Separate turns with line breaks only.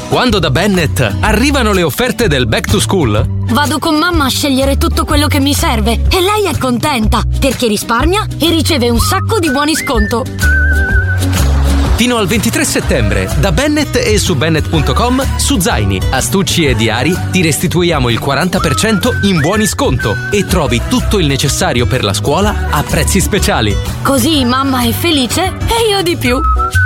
Quando da Bennett arrivano le offerte del Back to School,
vado con mamma a scegliere tutto quello che mi serve e lei è contenta perché risparmia e riceve un sacco di buoni sconto.
Fino al 23 settembre, da Bennett e su Bennett.com, su zaini, astucci e diari ti restituiamo il 40% in buoni sconto e trovi tutto il necessario per la scuola a prezzi speciali.
Così mamma è felice e io di più.